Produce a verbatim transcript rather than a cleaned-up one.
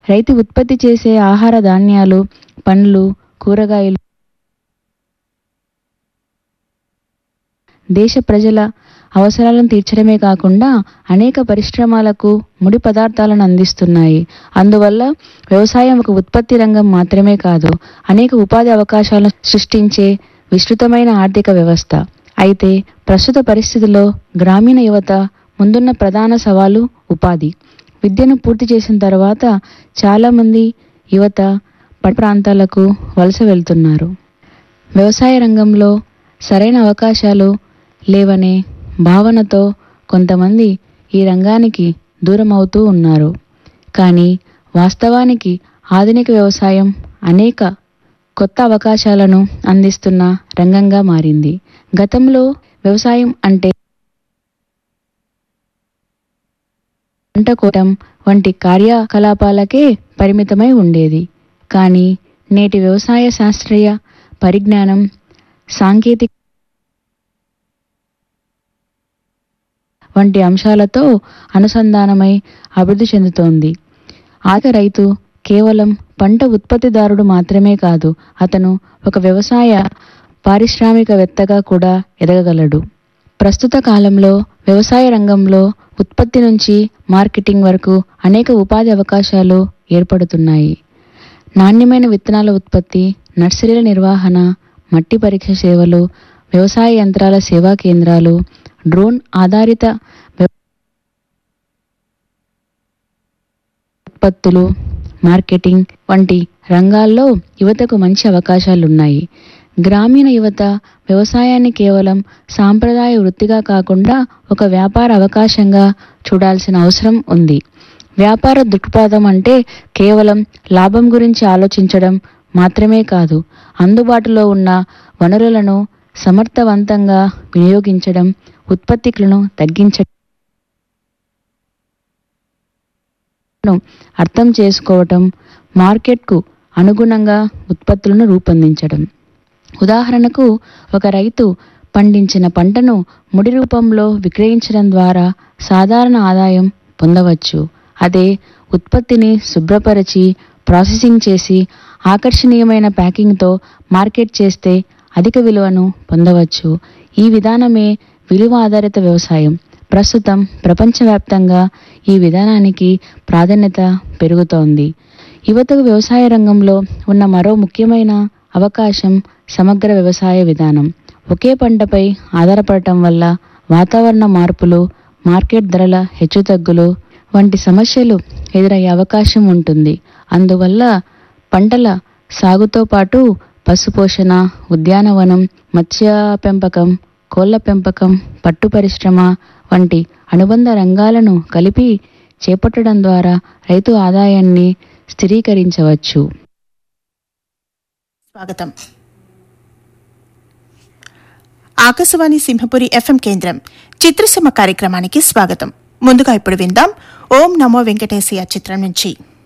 రైతు ఉత్పత్తి చేసే ఆహార ధాన్యాలు, పండ్లు, కూరగాయలు దేశ ప్రజల అవసరాలను తీర్చడమే కాకుండా అనేక పరిశ్రమలకు ముడి పదార్థాలను అందిస్తున్నాయి. అందువల్ల వ్యవసాయం ఒక ఉత్పత్తి రంగం మాత్రమే కాదు, అనేక ఉపాధి అవకాశాలను సృష్టించే విస్తృతమైన ఆర్థిక వ్యవస్థ. అయితే ప్రస్తుత పరిస్థితుల్లో గ్రామీణ యువత ముందున్న ప్రధాన సవాలు ఉపాధి. విద్యను పూర్తి చేసిన తర్వాత చాలామంది యువత పట్టణ ప్రాంతాలకు వలస వెళ్తున్నారు. వ్యవసాయ రంగంలో సరైన అవకాశాలు లేవనే భావనతో కొంతమంది ఈ రంగానికి దూరం అవుతూ ఉన్నారు. కానీ వాస్తవానికి ఆధునిక వ్యవసాయం అనేక కొత్త అవకాశాలను అందిస్తున్న రంగంగా మారింది. గతంలో వ్యవసాయం అంటే పంట కోయడం వంటి కార్యకలాపాలకే పరిమితమై ఉండేది. కానీ నేటి వ్యవసాయ శాస్త్రీయ పరిజ్ఞానం, సాంకేతిక వంటి అంశాలతో అనుసంధానమై అభివృద్ధి చెందుతోంది. ఆఖరి రైతు కేవలం పంట ఉత్పత్తిదారుడు మాత్రమే కాదు, అతను ఒక వ్యవసాయ పారిశ్రామికవేత్తగా కూడా ఎదగగలడు. ప్రస్తుత కాలంలో వ్యవసాయ రంగంలో ఉత్పత్తి నుంచి మార్కెటింగ్ వరకు అనేక ఉపాధి అవకాశాలు ఏర్పడుతున్నాయి. నాణ్యమైన విత్తనాల ఉత్పత్తి, నర్సరీల నిర్వహణ, మట్టి పరీక్ష సేవలు, వ్యవసాయ యంత్రాల సేవా కేంద్రాలు, డ్రోన్ ఆధారిత ఉత్పత్తులు, మార్కెటింగ్ వంటి రంగాల్లో యువతకు మంచి అవకాశాలున్నాయి. గ్రామీణ యువత వ్యవసాయాన్ని కేవలం సాంప్రదాయ వృత్తిగా కాకుండా ఒక వ్యాపార అవకాశంగా చూడాల్సిన అవసరం ఉంది. వ్యాపార దృక్పథం అంటే కేవలం లాభం గురించి ఆలోచించడం మాత్రమే కాదు, అందుబాటులో ఉన్న వనరులను సమర్థవంతంగా వినియోగించడం, ఉత్పత్తులను తగ్గించడం, అర్థం చేసుకోవటం, మార్కెట్కు అనుగుణంగా ఉత్పత్తులను రూపొందించడం. ఉదాహరణకు, ఒక రైతు పండించిన పంటను ముడి రూపంలో విక్రయించడం ద్వారా సాధారణ ఆదాయం పొందవచ్చు. అదే ఉత్పత్తిని శుభ్రపరిచి ప్రాసెసింగ్ చేసి ఆకర్షణీయమైన ప్యాకింగ్తో మార్కెట్ చేస్తే అధిక విలువను పొందవచ్చు. ఈ విధానమే విలువ ఆధారిత వ్యవసాయం. ప్రస్తుతం ప్రపంచవ్యాప్తంగా ఈ విధానానికి ప్రాధాన్యత పెరుగుతోంది. యువతకు వ్యవసాయ రంగంలో ఉన్న మరో ముఖ్యమైన అవకాశం సమగ్ర వ్యవసాయ విధానం. ఒకే పంటపై ఆధారపడటం వల్ల వాతావరణ మార్పులు, మార్కెట్ ధరల హెచ్చుతగ్గులు వంటి సమస్యలు ఎదురయ్యే అవకాశం ఉంటుంది. అందువల్ల పంటల సాగుతో పాటు పశుపోషణ, ఉద్యానవనం, మత్స్య పెంపకం, కోళ్ల పెంపకం, పట్టు పరిశ్రమ వంటి అనుబంధ రంగాలను కలిపి చేపట్టడం ద్వారా రైతు ఆదాయాన్ని స్థిరీకరించవచ్చు. స్వాగతం. ఆకాశవాణి సింహపురి ఎఫ్ఎం కేంద్రం చిత్రసీమ కార్యక్రమానికి స్వాగతం. ముందుగా ఇప్పుడు విందాం ఓం నమో వెంకటేశయ్య చిత్రం నుంచి